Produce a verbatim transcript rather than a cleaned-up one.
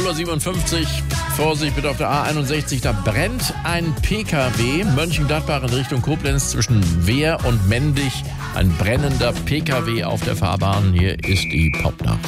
Uhr siebenundfünfzig. Vorsicht bitte auf der A einundsechzig, da brennt ein P K W. Mönchengladbach in Richtung Koblenz zwischen Wehr und Mendig. Ein brennender P K W auf der Fahrbahn. Hier ist die Popnacht.